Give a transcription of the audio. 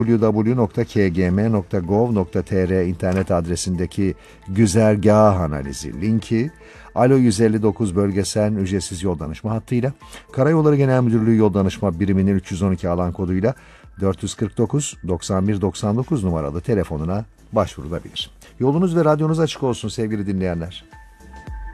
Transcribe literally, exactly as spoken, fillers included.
double-u double-u double-u nokta k g m nokta gov nokta t r internet adresindeki güzergah analizi linki, Alo yüz elli dokuz bölgesel ücretsiz yol danışma hattıyla, Karayolları Genel Müdürlüğü Yol Danışma Biriminin üç yüz on iki alan koduyla dört yüz kırk dokuz doksan bir doksan dokuz numaralı telefonuna başvurulabilir. Yolunuz ve radyonuz açık olsun sevgili dinleyenler.